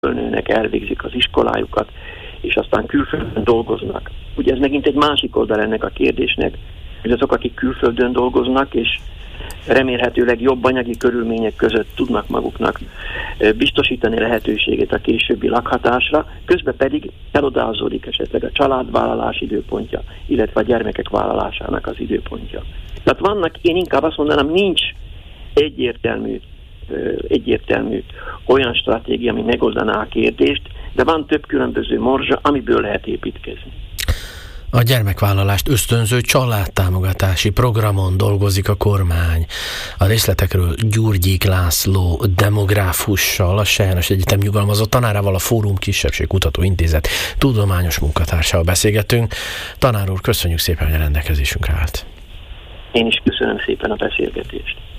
fölnőnek, elvégzik az iskolájukat, és aztán külföldön dolgoznak. Ugye ez megint egy másik oldal ennek a kérdésnek, hogy azok, akik külföldön dolgoznak, és remélhetőleg jobb anyagi körülmények között tudnak maguknak biztosítani lehetőséget a későbbi lakhatásra, közben pedig elodázódik esetleg a családvállalás időpontja, illetve a gyermekek vállalásának az időpontja. Tehát vannak, én inkább azt mondanám, nincs egyértelmű olyan stratégia, ami megoldaná a kérdést, de van több különböző morzsa, amiből lehet építkezni. A gyermekvállalást ösztönző családtámogatási programon dolgozik a kormány. A részletekről Gyurgyik László demográfussal, a Sejnos Egyetem nyugalmazott tanárával, a Fórum Kisebbségkutató Intézet tudományos munkatársával beszélgetünk. Tanár úr, köszönjük szépen, hogy a rendelkezésünkre állt. Én is köszönöm szépen a beszélgetést.